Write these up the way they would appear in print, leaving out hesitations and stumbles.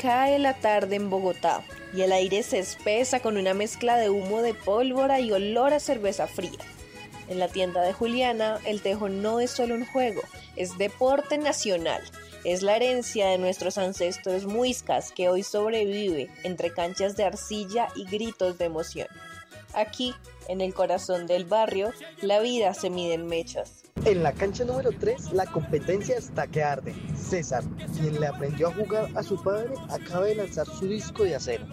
Cae la tarde en Bogotá y el aire se espesa con una mezcla de humo de pólvora y olor a cerveza fría. En la tienda de Juliana, el tejo no es solo un juego, es deporte nacional. Es la herencia de nuestros ancestros muiscas que hoy sobrevive entre canchas de arcilla y gritos de emoción. Aquí, en el corazón del barrio, la vida se mide en mechas. En la cancha número 3, la competencia está que arde. César, quien le aprendió a jugar a su padre, acaba de lanzar su disco de acero.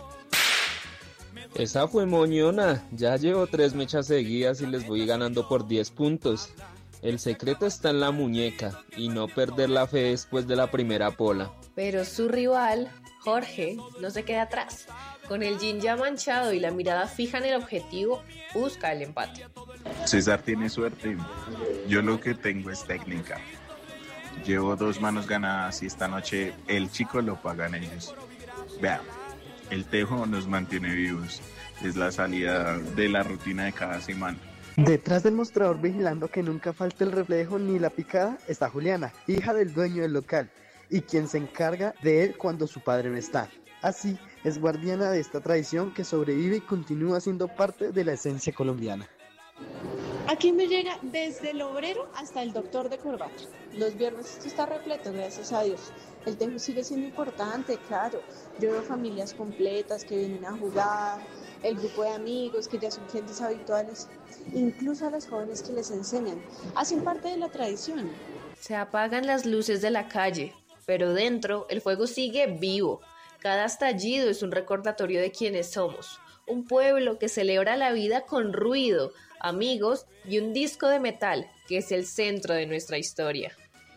Esa fue moñona, ya llevo 3 mechas seguidas y les voy ganando por 10 puntos. El secreto está en la muñeca y no perder la fe después de la primera pola. Pero su rival, Jorge, no se queda atrás. Con el jean ya manchado y la mirada fija en el objetivo, busca el empate. César tiene suerte, yo lo que tengo es técnica. Llevo 2 manos ganadas y esta noche el chico lo pagan ellos. Vea, el tejo nos mantiene vivos, es la salida de la rutina de cada semana. Detrás del mostrador vigilando que nunca falte el reflejo ni la picada está Juliana, hija del dueño del local, y quien se encarga de él cuando su padre no está. Así, es guardiana de esta tradición que sobrevive y continúa siendo parte de la esencia colombiana. Aquí me llega desde el obrero hasta el doctor de corbata. Los viernes esto está repleto, gracias a Dios. El tejo sigue siendo importante, claro. Yo veo familias completas que vienen a jugar, el grupo de amigos que ya son clientes habituales, incluso a los jóvenes que les enseñan. Hacen parte de la tradición. Se apagan las luces de la calle, pero dentro el fuego sigue vivo. Cada estallido es un recordatorio de quiénes somos. Un pueblo que celebra la vida con ruido, amigos y un disco de metal que es el centro de nuestra historia.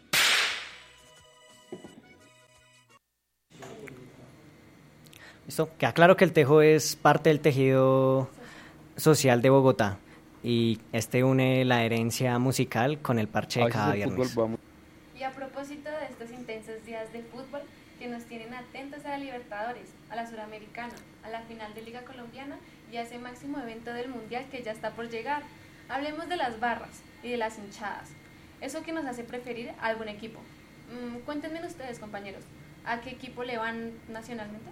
Listo, queda claro que el tejo es parte del tejido social de Bogotá y este une la herencia musical con el parche de cada viernes. Y a propósito de estos intensos días de fútbol que nos tienen atentos a la Libertadores, a la Suramericana, a la final de Liga Colombiana y a ese máximo evento del Mundial que ya está por llegar, hablemos de las barras y de las hinchadas, eso que nos hace preferir a algún equipo. Cuéntenme ustedes, compañeros, ¿a qué equipo le van nacionalmente?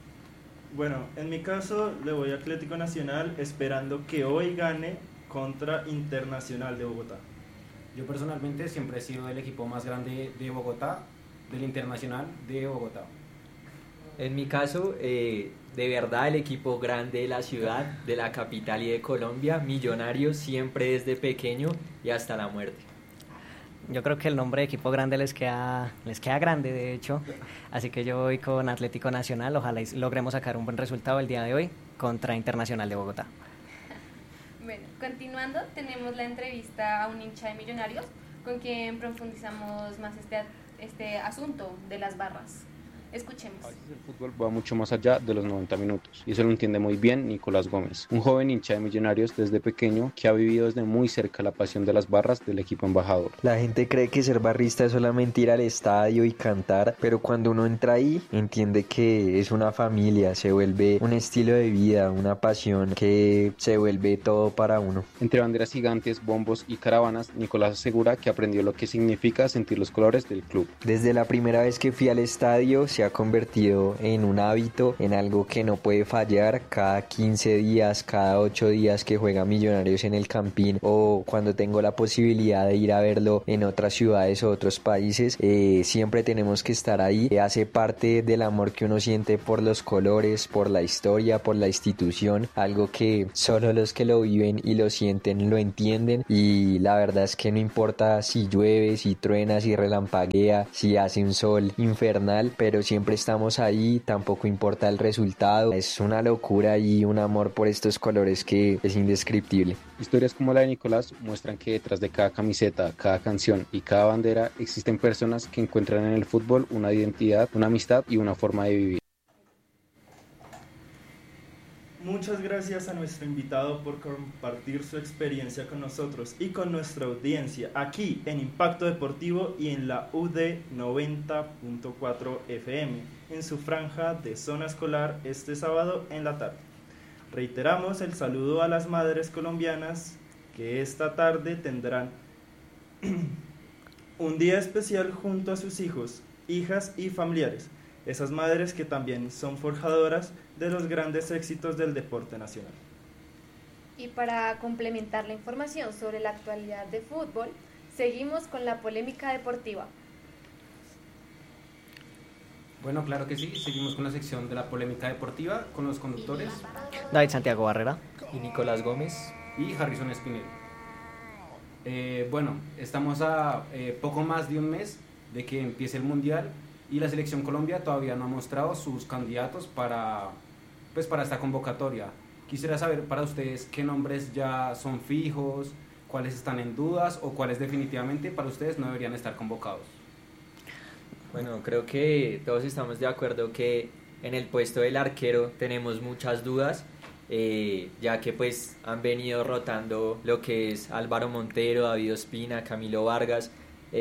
Bueno, en mi caso le voy a Atlético Nacional esperando que hoy gane contra Internacional de Bogotá. Yo personalmente siempre he sido el equipo más grande de Bogotá, del Internacional de Bogotá. En mi caso, de verdad el equipo grande de la ciudad, de la capital y de Colombia, Millonarios, siempre desde pequeño y hasta la muerte. Yo creo que el nombre de equipo grande les queda grande, de hecho, así que yo voy con Atlético Nacional, ojalá logremos sacar un buen resultado el día de hoy contra Internacional de Bogotá. Bueno, continuando, tenemos la entrevista a un hincha de Millonarios con quien profundizamos más este asunto de las barras. Escuchemos. El fútbol va mucho más allá de los 90 minutos y eso lo entiende muy bien Nicolás Gómez, un joven hincha de Millonarios desde pequeño que ha vivido desde muy cerca la pasión de las barras del equipo embajador. La gente cree que ser barrista es solamente ir al estadio y cantar, pero cuando uno entra ahí entiende que es una familia, se vuelve un estilo de vida, una pasión que se vuelve todo para uno. Entre banderas gigantes, bombos y caravanas, Nicolás asegura que aprendió lo que significa sentir los colores del club. Desde la primera vez que fui al estadio se ha convertido en un hábito, en algo que no puede fallar. Cada 15 días, cada 8 días que juega Millonarios en el Campín o cuando tengo la posibilidad de ir a verlo en otras ciudades o otros países, siempre tenemos que estar ahí. Hace parte del amor que uno siente por los colores, por la historia, por la institución, algo que solo los que lo viven y lo sienten lo entienden, y la verdad es que no importa si llueve, si truena, si relampaguea, si hace un sol infernal, pero siempre estamos ahí, tampoco importa el resultado. Es una locura y un amor por estos colores que es indescriptible. Historias como la de Nicolás muestran que detrás de cada camiseta, cada canción y cada bandera existen personas que encuentran en el fútbol una identidad, una amistad y una forma de vivir. Muchas gracias a nuestro invitado por compartir su experiencia con nosotros y con nuestra audiencia aquí en Impacto Deportivo y en la UD 90.4 FM en su franja de zona escolar este sábado en la tarde. Reiteramos el saludo a las madres colombianas que esta tarde tendrán un día especial junto a sus hijos, hijas y familiares esas madres que también son forjadoras de los grandes éxitos del deporte nacional. Y para complementar la información sobre la actualidad de fútbol, seguimos con la polémica deportiva. Bueno, claro que sí, seguimos con la sección de la polémica deportiva con los conductores David Santiago Barrera y Nicolás Gómez y Harrison Espinel. Bueno, estamos a poco más de un mes de que empiece el Mundial y la Selección Colombia todavía no ha mostrado sus candidatos para esta convocatoria. Quisiera saber para ustedes qué nombres ya son fijos, cuáles están en dudas o cuáles definitivamente para ustedes no deberían estar convocados. Bueno, creo que todos estamos de acuerdo que en el puesto del arquero tenemos muchas dudas, ya que pues han venido rotando lo que es Álvaro Montero, David Ospina, Camilo Vargas,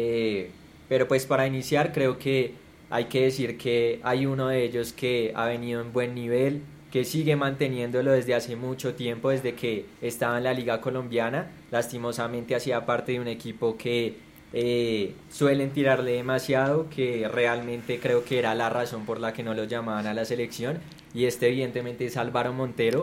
pero pues para iniciar creo que hay que decir que hay uno de ellos que ha venido en buen nivel, que sigue manteniéndolo desde hace mucho tiempo, desde que estaba en la Liga Colombiana. Lastimosamente hacía parte de un equipo que suelen tirarle demasiado, que realmente creo que era la razón por la que no lo llamaban a la selección, y evidentemente es Álvaro Montero,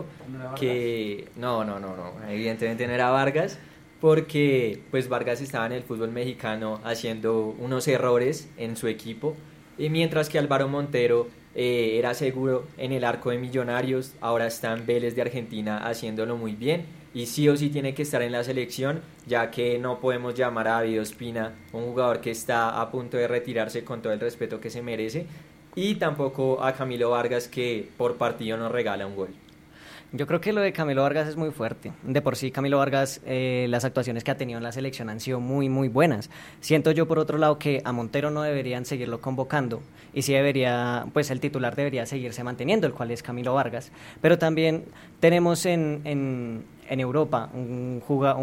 que no, evidentemente no era Vargas, porque pues Vargas estaba en el fútbol mexicano haciendo unos errores en su equipo, y mientras que Álvaro Montero era seguro en el arco de Millonarios, ahora está en Vélez de Argentina haciéndolo muy bien, y sí o sí tiene que estar en la selección, ya que no podemos llamar a David Ospina un jugador que está a punto de retirarse con todo el respeto que se merece, y tampoco a Camilo Vargas, que por partido nos regala un gol. Yo creo que lo de Camilo Vargas es muy fuerte. De por sí, Camilo Vargas, las actuaciones que ha tenido en la selección han sido muy, muy buenas. Siento yo, por otro lado, que a Montero no deberían seguirlo convocando y sí debería, pues el titular debería seguirse manteniendo, el cual es Camilo Vargas. Pero también tenemos en Europa un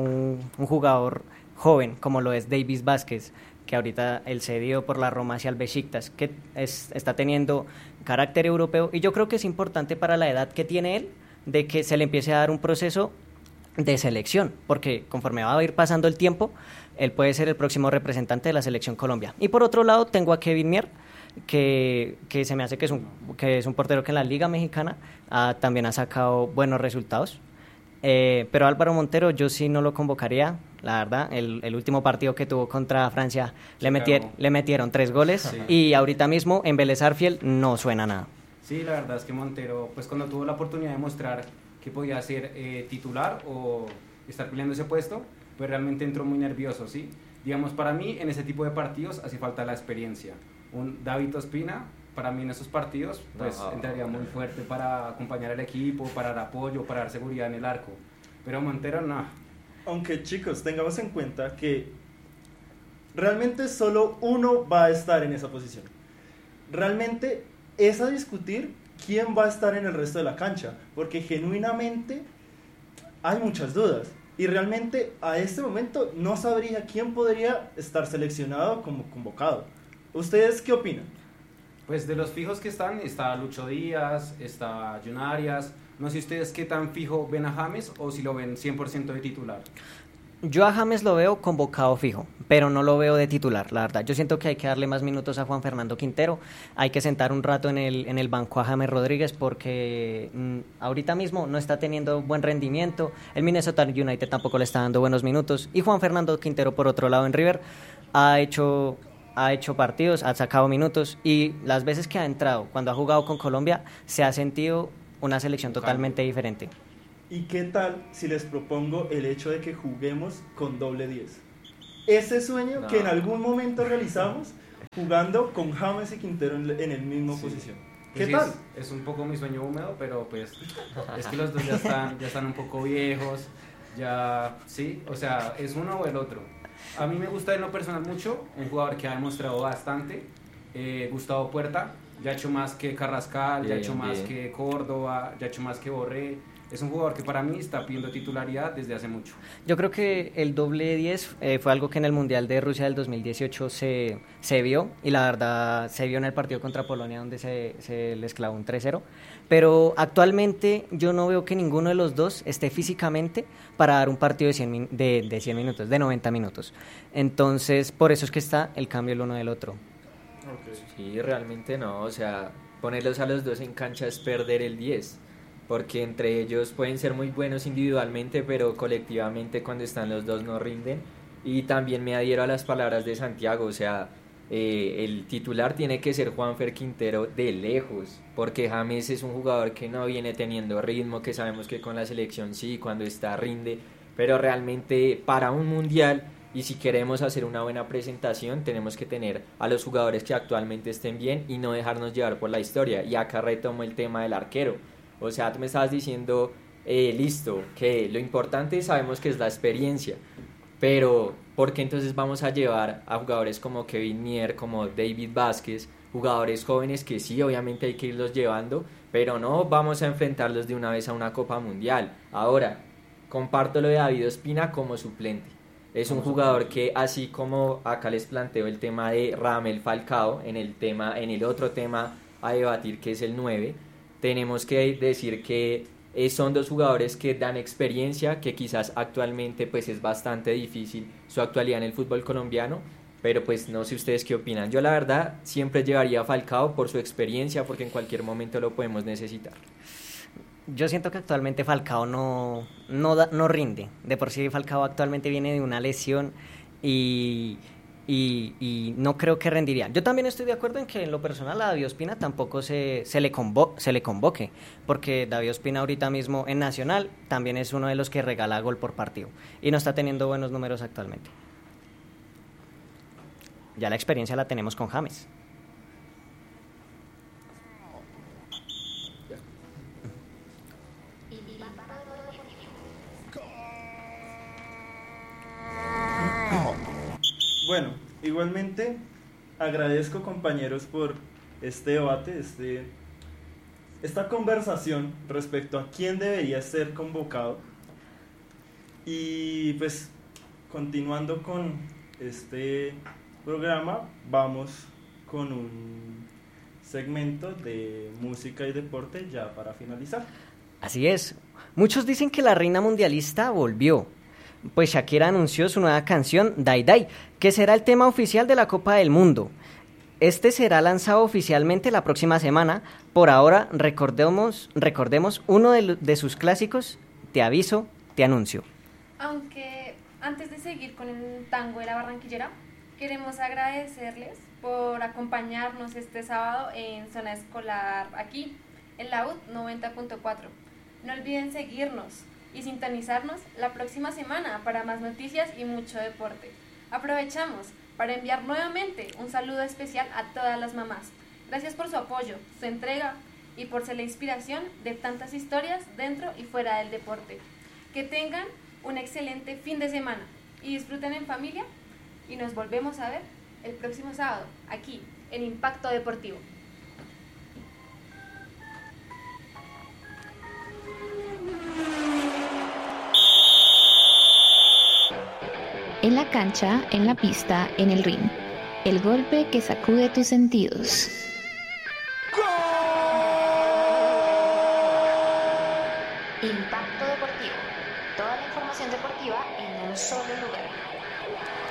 jugador joven, como lo es Davis Vázquez, que ahorita él cedió por la Roma hacia el Besiktas, que está teniendo carácter europeo, y yo creo que es importante para la edad que tiene él, de que se le empiece a dar un proceso de selección, porque conforme va a ir pasando el tiempo, él puede ser el próximo representante de la Selección Colombia. Y por otro lado tengo a Kevin Mier, que se me hace que es un portero que en la Liga Mexicana también ha sacado buenos resultados. Pero Álvaro Montero yo sí no lo convocaría, la verdad. El último partido que tuvo contra Francia le metieron 3 goles, sí. Y ahorita mismo en Vélez Arfiel no suena nada. Sí, la verdad es que Montero, pues cuando tuvo la oportunidad de mostrar que podía ser titular o estar peleando ese puesto, pues realmente entró muy nervioso, ¿sí? Digamos, para mí en ese tipo de partidos hace falta la experiencia. Un David Ospina, para mí en esos partidos, pues entraría muy fuerte para acompañar al equipo, para dar apoyo, para dar seguridad en el arco. Pero Montero no. Aunque chicos, tengamos en cuenta que realmente solo uno va a estar en esa posición. Realmente es a discutir quién va a estar en el resto de la cancha, porque genuinamente hay muchas dudas y realmente a este momento no sabría quién podría estar seleccionado como convocado. ¿Ustedes qué opinan? Pues de los fijos que están, está Lucho Díaz, está John Arias. No sé ustedes qué tan fijo ven a James o si lo ven 100% de titular. Yo a James lo veo convocado fijo, pero no lo veo de titular, la verdad. Yo siento que hay que darle más minutos a Juan Fernando Quintero, hay que sentar un rato en el banco a James Rodríguez, porque ahorita mismo no está teniendo buen rendimiento, el Minnesota United tampoco le está dando buenos minutos, y Juan Fernando Quintero, por otro lado, en River, ha hecho partidos, ha sacado minutos, y las veces que ha entrado, cuando ha jugado con Colombia, se ha sentido una selección totalmente diferente. ¿Y qué tal si les propongo el hecho de que juguemos con doble 10? Ese sueño que en algún momento realizamos jugando con James y Quintero en el mismo posición. ¿Qué tal? Es un poco mi sueño húmedo, pero pues es que los dos ya están un poco viejos, ya, sí, o sea, es uno o el otro. A mí me gusta en lo personal mucho, un jugador que ha demostrado bastante, Gustavo Puerta, ya ha hecho más que Carrascal, ya ha hecho más que Córdoba, ya ha hecho más que Borré. Es un jugador que para mí está pidiendo titularidad desde hace mucho. Yo creo que el doble 10 fue algo que en el Mundial de Rusia del 2018 se vio, y la verdad se vio en el partido contra Polonia, donde se les clavó un 3-0. Pero actualmente yo no veo que ninguno de los dos esté físicamente para dar un partido de 100 minutos, de 90 minutos. Entonces, por eso es que está el cambio el uno del otro. Sí, realmente no, o sea, ponerlos a los dos en cancha es perder el 10, porque entre ellos pueden ser muy buenos individualmente, pero colectivamente cuando están los dos no rinden. Y también me adhiero a las palabras de Santiago, o sea, el titular tiene que ser Juanfer Quintero de lejos, porque James es un jugador que no viene teniendo ritmo, que sabemos que con la selección sí, cuando está rinde, pero realmente para un mundial, y si queremos hacer una buena presentación, tenemos que tener a los jugadores que actualmente estén bien y no dejarnos llevar por la historia. Y acá retomo el tema del arquero, o sea, tú me estabas diciendo, listo, que lo importante sabemos que es la experiencia, pero ¿por qué entonces vamos a llevar a jugadores como Kevin Mier, como David Vázquez, jugadores jóvenes que sí, obviamente hay que irlos llevando, pero no vamos a enfrentarlos de una vez a una Copa Mundial? Ahora, comparto lo de David Ospina como suplente. Es un jugador que, así como acá les planteo el tema de Radamel Falcao, en el otro tema a debatir, que es el 9, tenemos que decir que son dos jugadores que dan experiencia, que quizás actualmente pues es bastante difícil su actualidad en el fútbol colombiano, pero pues no sé ustedes qué opinan. Yo la verdad siempre llevaría a Falcao por su experiencia, porque en cualquier momento lo podemos necesitar. Yo siento que actualmente Falcao no rinde. De por sí Falcao actualmente viene de una lesión y no creo que rendiría. Yo también estoy de acuerdo en que en lo personal a David Ospina tampoco se le convoque, porque David Ospina ahorita mismo en Nacional también es uno de los que regala gol por partido y no está teniendo buenos números actualmente. Ya la experiencia la tenemos con James. Bueno, igualmente agradezco, compañeros, por este debate, esta conversación respecto a quién debería ser convocado. Y pues continuando con este programa, vamos con un segmento de música y deporte ya para finalizar. Así es. Muchos dicen que la reina mundialista volvió, pues Shakira anunció su nueva canción Dai Dai, que será el tema oficial de la Copa del Mundo. Este será lanzado oficialmente la próxima semana. Por ahora, recordemos uno de sus clásicos, Te aviso, te anuncio. Aunque antes de seguir con el tango de la Barranquillera, queremos agradecerles por acompañarnos este sábado en Zona Escolar aquí, en la UD 90.4. No olviden seguirnos y sintonizarnos la próxima semana para más noticias y mucho deporte. Aprovechamos para enviar nuevamente un saludo especial a todas las mamás. Gracias por su apoyo, su entrega y por ser la inspiración de tantas historias dentro y fuera del deporte. Que tengan un excelente fin de semana y disfruten en familia, y nos volvemos a ver el próximo sábado aquí en Impacto Deportivo. En la cancha, en la pista, en el ring. El golpe que sacude tus sentidos. Impacto Deportivo. Toda la información deportiva en un solo lugar.